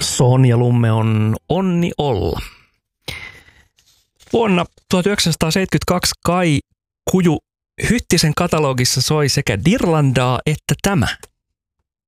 Sonja Lumme on Onni olla. Vuonna 1972 Kai Kuju Hyttisen katalogissa soi sekä Dirlandaa että tämä.